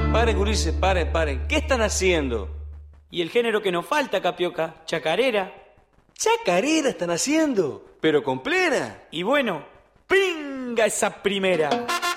Paren, gurises, paren. ¿Qué están haciendo? Y el género que nos falta, Capioca, chacarera. ¿Chacarera están haciendo? ¿Pero con plena? Y bueno, ¡pinga esa primera!